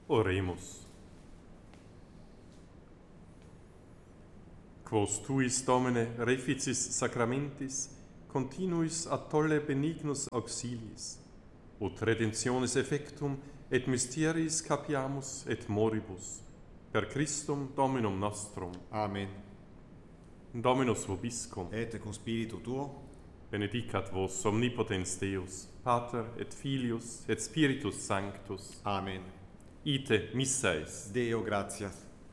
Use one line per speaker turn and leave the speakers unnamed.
Oremus. Quos tuis, Domine, reficis sacramentis, continuis a tolle benignus auxiliis, ut redemptionis effectum et mysteriis capiamus et moribus, per Christum Dominum nostrum.
Amen.
Dominus vobiscum,
Et cum spiritu tuo,
benedicat vos omnipotens Deus, Pater et Filius et Spiritus Sanctus.
Amen.
Ite missa est.
Deo gratias.